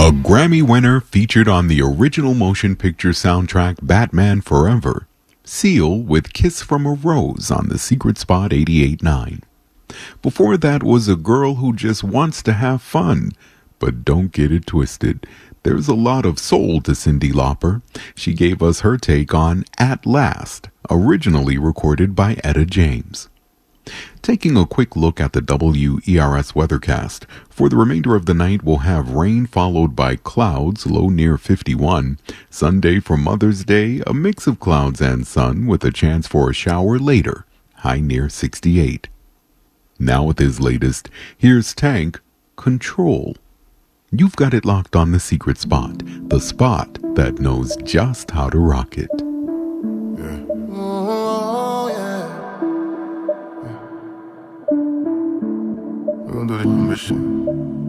A Grammy winner featured on the original motion picture soundtrack Batman Forever. Seal with Kiss from a Rose on the Secret Spot 88.9. Before that was A Girl Who Just Wants to Have Fun. But don't get it twisted. There's a lot of soul to Cyndi Lauper. She gave us her take on At Last, originally recorded by Etta James. Taking a quick look at the WERS weathercast, for the remainder of the night we'll have rain followed by clouds, low near 51. Sunday for Mother's Day, a mix of clouds and sun with a chance for a shower later, high near 68. Now with his latest, here's Tank, Control. You've got it locked on the Secret Spot, the spot that knows just how to rock it. Yeah. Oh, yeah. We're gonna do this mission.